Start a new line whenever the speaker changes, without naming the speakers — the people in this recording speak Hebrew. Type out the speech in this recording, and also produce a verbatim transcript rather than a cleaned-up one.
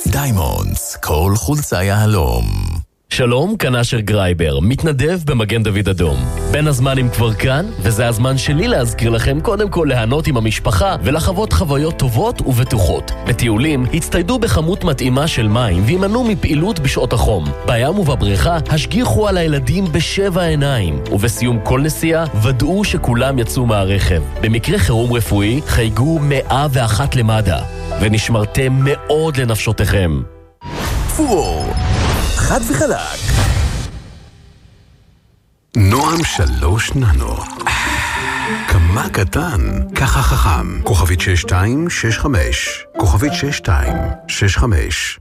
דיימונדס, כל חולצה יהלום.
שלום, כאן אשר גרייבר, מתנדב במגן דוד אדום. בין הזמנים כבר כאן, וזה הזמן שלי להזכיר לכם קודם כל להנות עם המשפחה ולחוות חוויות טובות ובטוחות. בטיולים, הצטיידו בכמות מתאימה של מים וימנעו מפעילות בשעות החום. בים ובבריכה, השגיחו על הילדים בשבע עיניים, ובסיום כל נסיעה, ודאו שכולם יצאו מהרכב. במקרה חירום רפואי, חייגו מאה ואחת למד"א, ונשמרתם מאוד לנפשותיכם.
פור חד וחלק. נועם שלוש ננו. כמה קטן, ככה חכם. כוכבית שש שתיים שש חמש. כוכבית שש שתיים שש חמש.